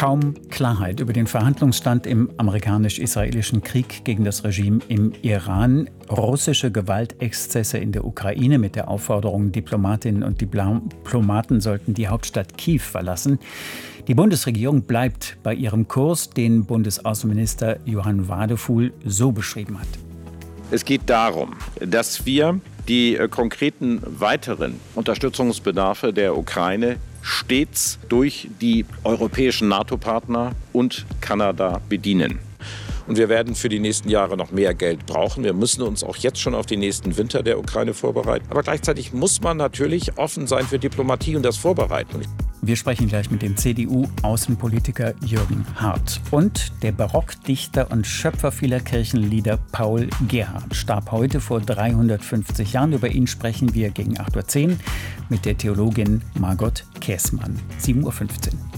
Kaum Klarheit über den Verhandlungsstand im amerikanisch-israelischen Krieg gegen das Regime im Iran. Russische Gewaltexzesse in der Ukraine mit der Aufforderung, Diplomatinnen und Diplomaten sollten die Hauptstadt Kiew verlassen. Die Bundesregierung bleibt bei ihrem Kurs, den Bundesaußenminister Johann Wadefuhl so beschrieben hat. Es geht darum, dass wir die konkreten weiteren Unterstützungsbedarfe der Ukraine stets durch die europäischen NATO-Partner und Kanada bedienen. Und wir werden für die nächsten Jahre noch mehr Geld brauchen. Wir müssen uns auch jetzt schon auf den nächsten Winter der Ukraine vorbereiten. Aber gleichzeitig muss man natürlich offen sein für Diplomatie und das Vorbereiten. Wir sprechen gleich mit dem CDU-Außenpolitiker Jürgen Hart. Und der Barockdichter und Schöpfer vieler Kirchenlieder Paul Gerhardt starb heute vor 350 Jahren. Über ihn sprechen wir gegen 8:10 Uhr mit der Theologin Margot Käßmann. 7:15 Uhr.